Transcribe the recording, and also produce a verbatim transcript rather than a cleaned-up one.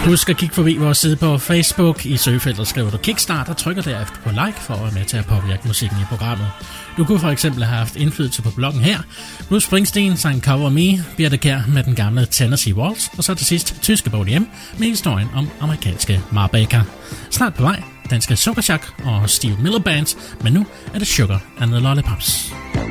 Husk at kigge forbi vores side på Facebook. I søgefeltet skriver du Kickstart og trykker derefter på like for at være med til at påvirke musikken i programmet. Du kunne for eksempel have haft indflydelse på bloggen her. Bruce Springsteen sang Cover Me, Birthe Kjær med den gamle Tennessee Waltz, og så til sidst tyske B D M med historien om amerikanske Marbaker. Snart på vej, danske Sukkerchak og Steve Miller Band, men nu er det Sugar and the Lollipops.